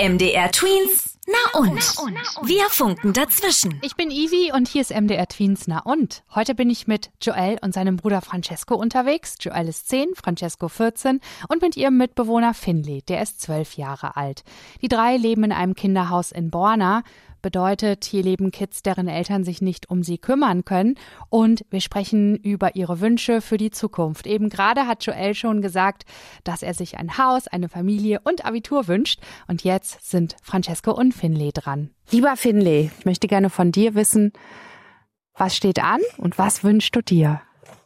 MDR Tweens, na und? Wir funken dazwischen. Ich bin Ivi und hier ist MDR Tweens, na und? Heute bin ich mit Joel und seinem Bruder Francesco unterwegs. Joel ist 10, Francesco 14 und mit ihrem Mitbewohner Finley, der ist 12 Jahre alt. Die drei leben in einem Kinderhaus in Borna. Bedeutet, hier leben Kids, deren Eltern sich nicht um sie kümmern können. Und wir sprechen über ihre Wünsche für die Zukunft. Eben gerade hat Joel schon gesagt, dass er sich ein Haus, eine Familie und Abitur wünscht. Und jetzt sind Francesco und Finley dran. Lieber Finley, ich möchte gerne von dir wissen, was steht an und was wünschst du dir?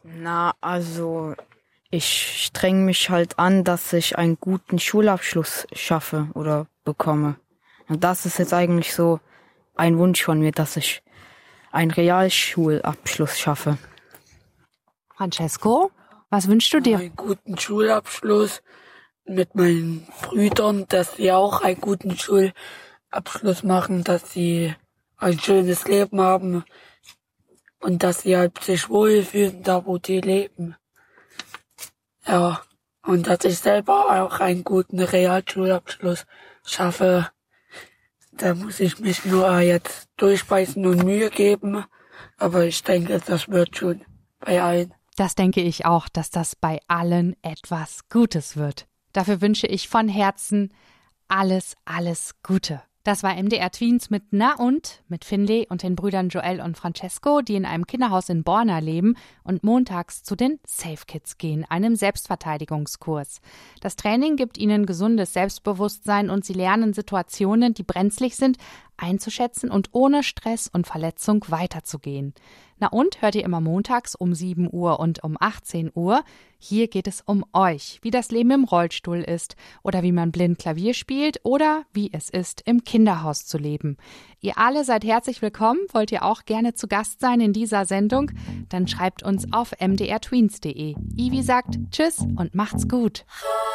Ich streng mich halt an, dass ich einen guten Schulabschluss schaffe oder bekomme. Und das ist jetzt eigentlich so ein Wunsch von mir, dass ich einen Realschulabschluss schaffe. Francesco, was wünschst du dir? Einen guten Schulabschluss mit meinen Brüdern, dass sie auch einen guten Schulabschluss machen, dass sie ein schönes Leben haben und dass sie halt sich wohlfühlen, da wo die leben. Ja, und dass ich selber auch einen guten Realschulabschluss schaffe. Da muss ich mich nur jetzt durchbeißen und Mühe geben. Aber ich denke, das wird schon bei allen. Das denke ich auch, dass das bei allen etwas Gutes wird. Dafür wünsche ich von Herzen alles, alles Gute. Das war MDR Tweens mit Na und, mit Finley und den Brüdern Joel und Francesco, die in einem Kinderhaus in Borna leben und montags zu den Safe Kids gehen, einem Selbstverteidigungskurs. Das Training gibt ihnen gesundes Selbstbewusstsein und sie lernen Situationen, die brenzlig sind, einzuschätzen und ohne Stress und Verletzung weiterzugehen. Na und hört ihr immer montags um 7 Uhr und um 18 Uhr. Hier geht es um euch, wie das Leben im Rollstuhl ist oder wie man blind Klavier spielt oder wie es ist, im Kinderhaus zu leben. Ihr alle seid herzlich willkommen. Wollt ihr auch gerne zu Gast sein in dieser Sendung? Dann schreibt uns auf mdrtweens.de. Ivi sagt Tschüss und macht's gut.